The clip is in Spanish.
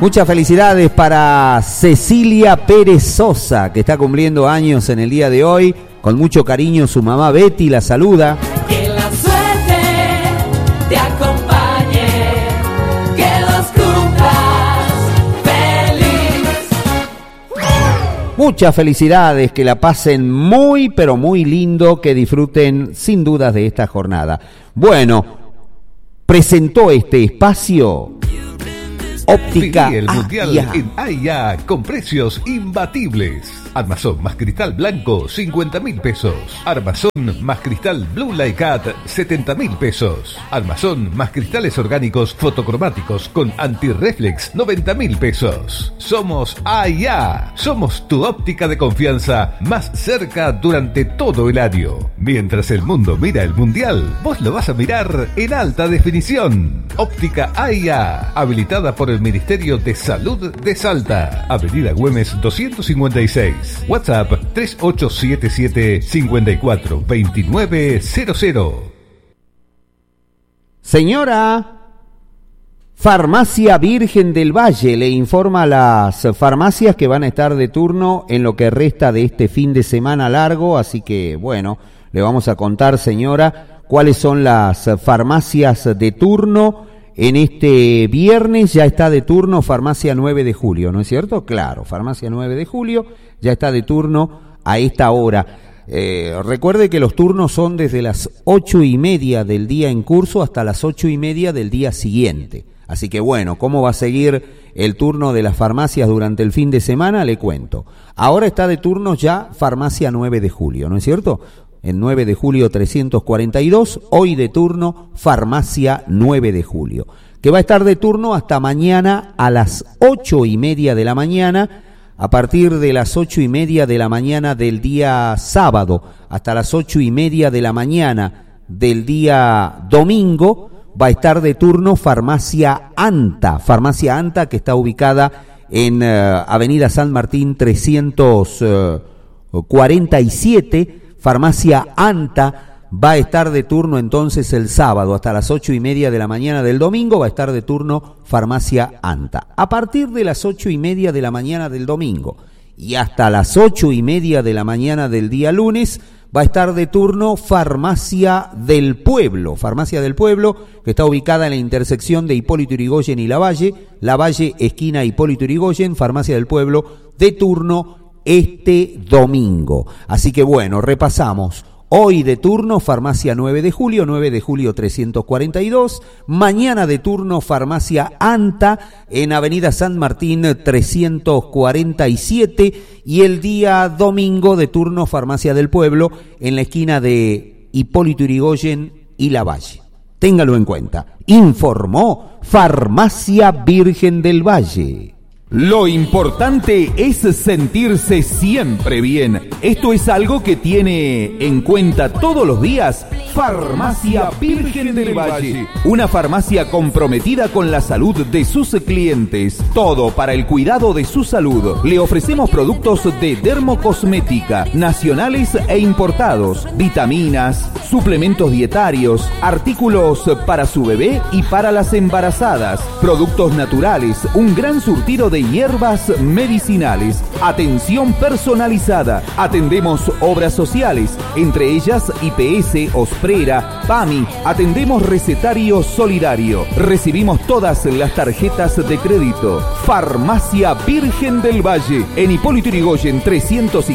Muchas felicidades para Cecilia Pérez Sosa, que está cumpliendo años en el día de hoy. Con mucho cariño su mamá Betty la saluda. Que la suerte te acompañe, que los cumplas feliz. Muchas felicidades, que la pasen muy pero muy lindo, que disfruten sin dudas de esta jornada. Bueno, presentó este espacio Óptica Viví el mundial A&A. en A&A con precios imbatibles. Armazón más cristal blanco, 50.000 pesos. Armazón más cristal Blue Light Cat, 70.000 pesos. Armazón más cristales orgánicos fotocromáticos con antirreflex, 90.000 pesos. Somos A&A. Somos tu óptica de confianza más cerca durante todo el año. Mientras el mundo mira el mundial, vos lo vas a mirar en alta definición. Óptica A&A, habilitada por el Ministerio de Salud de Salta. Avenida Güemes 256. WhatsApp 3877-542900. Señora, Farmacia Virgen del Valle le informa a las farmacias que van a estar de turno en lo que resta de este fin de semana largo, así que bueno, le vamos a contar, señora, cuáles son las farmacias de turno. En este viernes ya está de turno Farmacia 9 de Julio, ¿no es cierto? Claro, Farmacia 9 de Julio ya está de turno a esta hora. Recuerde que los turnos son desde las 8:30 del día en curso hasta las 8:30 del día siguiente. Así que bueno, ¿cómo va a seguir el turno de las farmacias durante el fin de semana? Le cuento. Ahora está de turno ya Farmacia 9 de Julio, ¿no es cierto? En 9 de julio 342, hoy de turno Farmacia 9 de Julio, que va a estar de turno hasta mañana a las 8:30 de la mañana, a partir de las 8:30 de la mañana del día sábado hasta las 8:30 de la mañana del día domingo, va a estar de turno Farmacia Anta, que está ubicada en Avenida San Martín 347, Farmacia Anta va a estar de turno entonces el sábado hasta las 8:30 de la mañana del domingo, va a estar de turno Farmacia Anta. A partir de las 8:30 de la mañana del domingo y hasta las 8:30 de la mañana del día lunes, va a estar de turno Farmacia del Pueblo, que está ubicada en la intersección de Hipólito Yrigoyen y Lavalle, esquina Hipólito Yrigoyen, Farmacia del Pueblo, de turno este domingo. Así que bueno, repasamos. Hoy de turno Farmacia 9 de julio 342. Mañana de turno Farmacia Anta en Avenida San Martín 347. Y el día domingo de turno Farmacia del Pueblo en la esquina de Hipólito Yrigoyen y Lavalle. Téngalo en cuenta. Informó Farmacia Virgen del Valle. Lo importante es sentirse siempre bien. Esto es algo que tiene en cuenta todos los días Farmacia Virgen del Valle. Una farmacia comprometida con la salud de sus clientes. Todo para el cuidado de su salud. Le ofrecemos productos de dermocosmética, nacionales e importados, vitaminas, suplementos dietarios, artículos para su bebé y para las embarazadas, productos naturales, un gran surtido de hierbas medicinales, atención personalizada, atendemos obras sociales, entre ellas IPS, Osprera, PAMI, atendemos recetario solidario, recibimos todas las tarjetas de crédito. Farmacia Virgen del Valle, en Hipólito Yrigoyen 350.